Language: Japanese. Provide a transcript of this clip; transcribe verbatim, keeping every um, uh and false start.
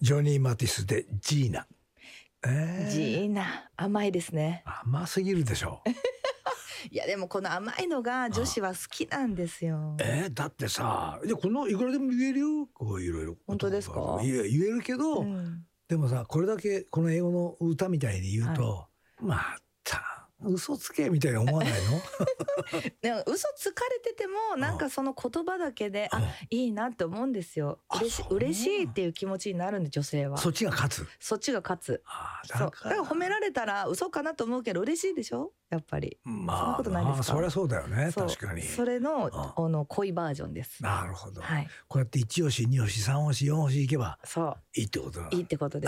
ジョニー・マティスでジーナ。 えー、ジーナ甘いですね。 甘すぎるでしょいやでもこの甘いのが女子は好きなんですよ。 えー、だってさ、いやこのいくらでも言えるよ、こういろいろ。 本当ですか？ いや言えるけど、うん、でもさこれだけこの英語の歌みたいに言うと、はい、また嘘つけみたいに思わないの？ でも嘘つかれててもなんかその言葉だけで、うん、あいいなって思うんですよ。嬉し嬉しいっていう気持ちになるんで、女性は。 そっちが勝つ。 そっちが勝つ。あだからそうだから褒められたら嘘かなと思うけど嬉しいでしょやっぱり。まあ、そんなことないですか？ まあそりゃそうだよね。確かにそれの、うん、あの恋バージョンです。 なるほど、 はい、 こうやっていち押しに押しさん押しよん押しいけばそういいってことだ。 いいってことです。